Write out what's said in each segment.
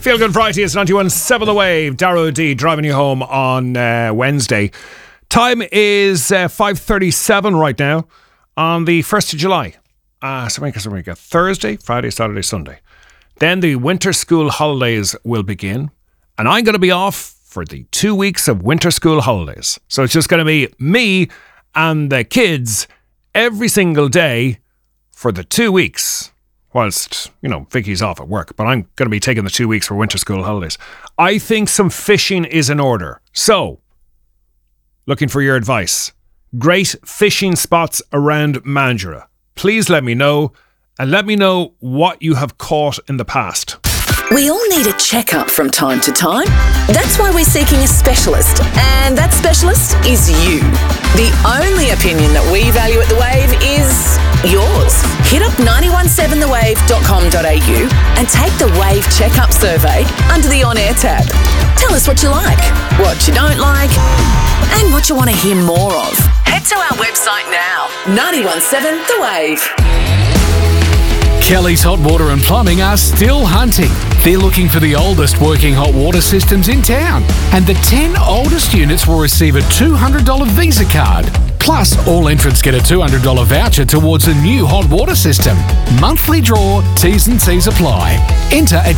Feel Good Friday is 91.7 The Wave. Darrow D driving you home on Wednesday. Time is 5:37 right now on the 1st of July. So we got Thursday, Friday, Saturday, Sunday. Then the winter school holidays will begin. And I'm going to be off for the 2 weeks of winter school holidays. So it's just going to be me and the kids every single day for the 2 weeks. Whilst, Vicky's off at work, but I'm going to be taking the 2 weeks for winter school holidays. I think some fishing is in order. So, looking for your advice. Great fishing spots around Mandurah. Please let me know, and let me know what you have caught in the past. We all need a checkup from time to time. That's why we're seeking a specialist, and that specialist is you. The only opinion that we value at The Wave is yours. Hit up 917thewave.com.au and take the Wave Checkup Survey under the On Air tab. Tell us what you like, what you don't like, and what you want to hear more of. Head to our website now, 917 The Wave. Kelly's Hot Water and Plumbing are still hunting. They're looking for the oldest working hot water systems in town. And the 10 oldest units will receive a $200 Visa card. Plus, all entrants get a $200 voucher towards a new hot water system. Monthly draw, T's and C's apply. Enter at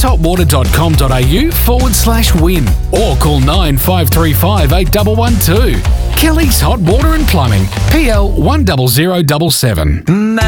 kellysHotWater.com.au/win or call 9535 8112. Kelly's Hot Water and Plumbing, PL 10077.